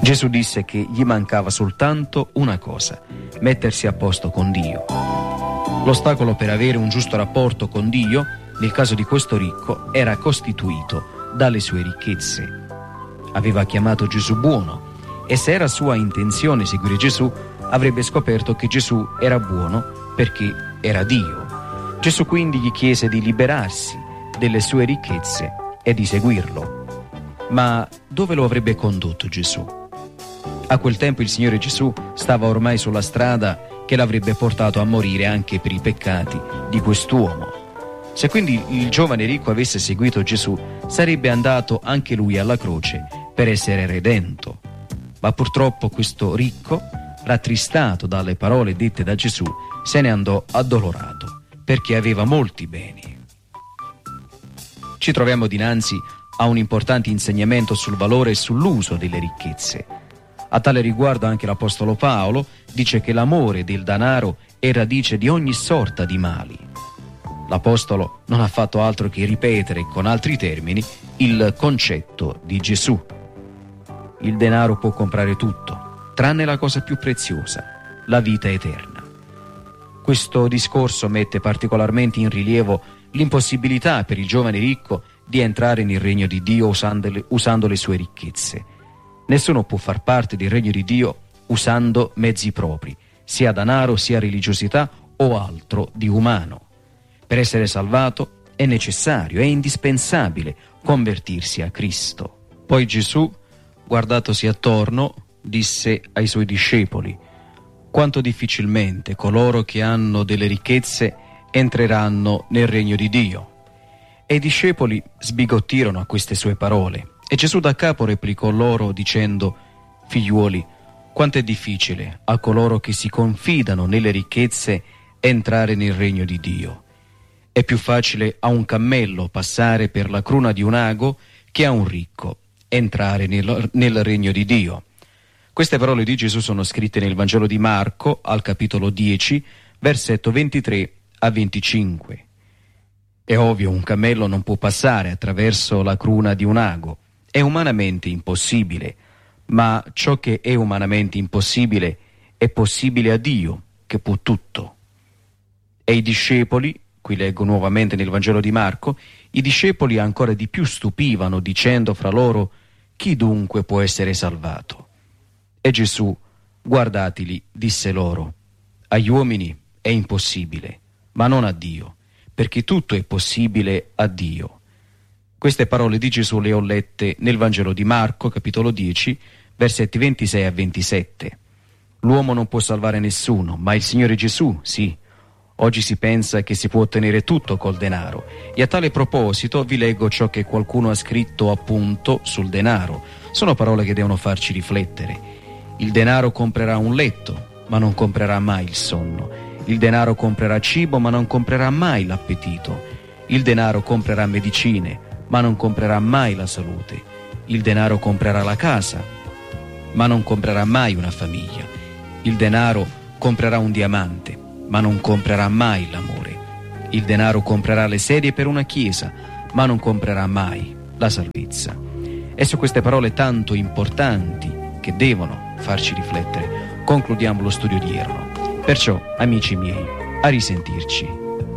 Gesù disse che gli mancava soltanto una cosa: mettersi a posto con Dio. L'ostacolo per avere un giusto rapporto con Dio, nel caso di questo ricco, era costituito dalle sue ricchezze. Aveva chiamato Gesù buono, e se era sua intenzione seguire Gesù, avrebbe scoperto che Gesù era buono perché era Dio. Gesù quindi gli chiese di liberarsi delle sue ricchezze e di seguirlo. Ma dove lo avrebbe condotto Gesù? A quel tempo il Signore Gesù stava ormai sulla strada che l'avrebbe portato a morire anche per i peccati di quest'uomo. Se quindi il giovane ricco avesse seguito Gesù, sarebbe andato anche lui alla croce per essere redento. Ma purtroppo questo ricco, rattristato dalle parole dette da Gesù, se ne andò addolorato, perché aveva molti beni. Ci troviamo dinanzi a un importante insegnamento sul valore e sull'uso delle ricchezze. A tale riguardo anche l'Apostolo Paolo dice che l'amore del denaro è radice di ogni sorta di mali. L'Apostolo non ha fatto altro che ripetere con altri termini il concetto di Gesù. Il denaro può comprare tutto, tranne la cosa più preziosa, la vita eterna. Questo discorso mette particolarmente in rilievo l'impossibilità per il giovane ricco di entrare nel regno di Dio usando le sue ricchezze. Nessuno può far parte del regno di Dio usando mezzi propri, sia denaro, sia religiosità o altro di umano. Per essere salvato è necessario, è indispensabile convertirsi a Cristo. Poi Gesù, guardatosi attorno, disse ai suoi discepoli: quanto difficilmente coloro che hanno delle ricchezze entreranno nel regno di Dio. E i discepoli sbigottirono a queste sue parole, e Gesù da capo replicò loro dicendo: figliuoli, quanto è difficile a coloro che si confidano nelle ricchezze entrare nel regno di Dio. È più facile a un cammello passare per la cruna di un ago che a un ricco entrare nel regno di Dio. Queste parole di Gesù sono scritte nel Vangelo di Marco, al capitolo 10, versetto 23 a 25. È ovvio, un cammello non può passare attraverso la cruna di un ago. È umanamente impossibile, ma ciò che è umanamente impossibile è possibile a Dio, che può tutto. E i discepoli, qui leggo nuovamente nel Vangelo di Marco, i discepoli ancora di più stupivano, dicendo fra loro: chi dunque può essere salvato? E Gesù, guardatili, disse loro: agli uomini è impossibile, ma non a Dio, perché tutto è possibile a Dio. Queste parole di Gesù le ho lette nel Vangelo di Marco, capitolo 10, versetti 26 a 27. L'uomo non può salvare nessuno, ma il Signore Gesù sì. Oggi si pensa che si può ottenere tutto col denaro, e a tale proposito vi leggo ciò che qualcuno ha scritto appunto sul denaro. Sono parole che devono farci riflettere. Il denaro comprerà un letto, ma non comprerà mai il sonno. Il denaro comprerà cibo, ma non comprerà mai l'appetito. Il denaro comprerà medicine, ma non comprerà mai la salute. Il denaro comprerà la casa, ma non comprerà mai una famiglia. Il denaro comprerà un diamante, ma non comprerà mai l'amore. Il denaro comprerà le sedie per una chiesa, ma non comprerà mai la salvezza. E su queste parole tanto importanti che devono farci riflettere concludiamo lo studio odierno. Perciò, amici miei, a risentirci.